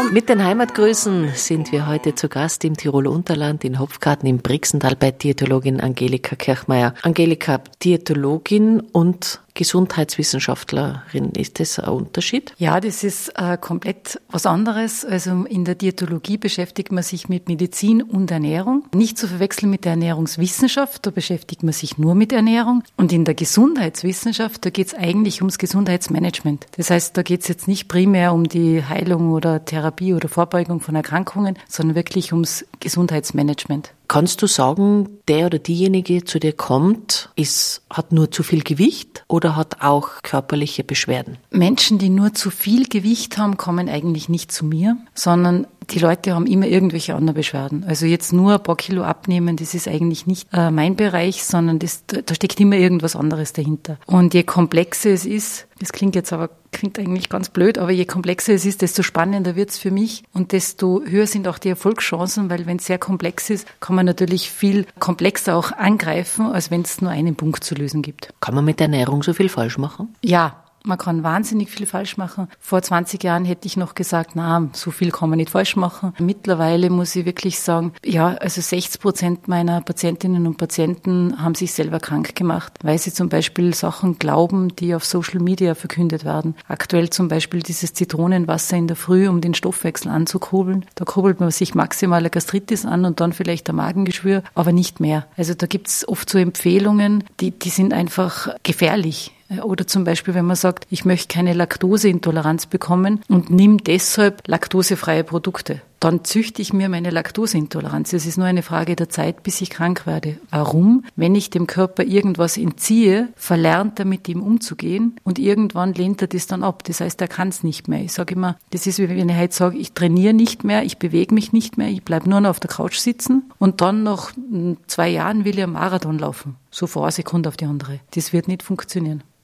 Mit den Heimatgrüßen sind wir heute zu Gast im Tiroler Unterland in Hopfgarten im Brixental bei Diätologin Angelika Kirchmeier. Angelika, Diätologin und Gesundheitswissenschaftlerin, ist das ein Unterschied? Ja, das ist komplett was anderes. Also in der Diätologie beschäftigt man sich mit Medizin und Ernährung. Nicht zu verwechseln mit der Ernährungswissenschaft, da beschäftigt man sich nur mit Ernährung. Und in der Gesundheitswissenschaft, da geht es eigentlich ums Gesundheitsmanagement. Das heißt, da geht es jetzt nicht primär um die Heilung oder Therapie oder Vorbeugung von Erkrankungen, sondern wirklich ums Gesundheitsmanagement. Kannst du sagen, der oder diejenige zu dir kommt, hat nur zu viel Gewicht oder hat auch körperliche Beschwerden? Menschen, die nur zu viel Gewicht haben, kommen eigentlich nicht zu mir, sondern die Leute haben immer irgendwelche anderen Beschwerden. Also jetzt nur ein paar Kilo abnehmen, das ist eigentlich nicht mein Bereich, sondern da steckt immer irgendwas anderes dahinter. Und je komplexer es ist, das klingt eigentlich ganz blöd, aber je komplexer es ist, desto spannender wird es für mich und desto höher sind auch die Erfolgschancen, weil wenn es sehr komplex ist, kann man natürlich viel komplexer auch angreifen, als wenn es nur einen Punkt zu lösen gibt. Kann man mit der Ernährung so viel falsch machen? Ja. Man kann wahnsinnig viel falsch machen. Vor 20 Jahren hätte ich noch gesagt, so viel kann man nicht falsch machen. Mittlerweile muss ich wirklich sagen, also 60% meiner Patientinnen und Patienten haben sich selber krank gemacht, weil sie zum Beispiel Sachen glauben, die auf Social Media verkündet werden. Aktuell zum Beispiel dieses Zitronenwasser in der Früh, um den Stoffwechsel anzukurbeln. Da kurbelt man sich maximal eine Gastritis an und dann vielleicht ein Magengeschwür, aber nicht mehr. Also da gibt es oft so Empfehlungen, die sind einfach gefährlich. Oder zum Beispiel, wenn man sagt, ich möchte keine Laktoseintoleranz bekommen und nimm deshalb laktosefreie Produkte. Dann züchte ich mir meine Laktoseintoleranz. Es ist nur eine Frage der Zeit, bis ich krank werde. Warum? Wenn ich dem Körper irgendwas entziehe, verlernt er mit ihm umzugehen und irgendwann lehnt er das dann ab. Das heißt, er kann es nicht mehr. Ich sage immer, das ist wie wenn ich heute sage, ich trainiere nicht mehr, ich bewege mich nicht mehr, ich bleibe nur noch auf der Couch sitzen und dann nach 2 Jahren will ich einen Marathon laufen. So von einer Sekunde auf die andere. Das wird nicht funktionieren.